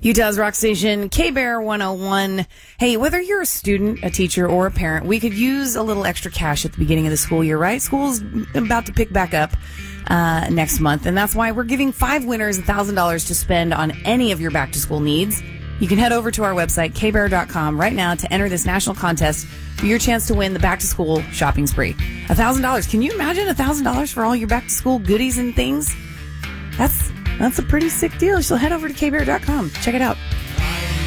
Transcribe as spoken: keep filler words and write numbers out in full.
Utah's Rock Station, K-Bear one oh one. Hey, whether you're a student, a teacher, or a parent, we could use a little extra cash at the beginning of the school year, right? School's about to pick back up uh, next month, and that's why we're giving five winners one thousand dollars to spend on any of your back-to-school needs. You can head over to our website, k bear dot com, right now to enter this national contest for your chance to win the back-to-school shopping spree. one thousand dollars. Can you imagine one thousand dollars for all your back-to-school goodies and things? That's that's a pretty sick deal. So head over to k bear dot com. Check it out.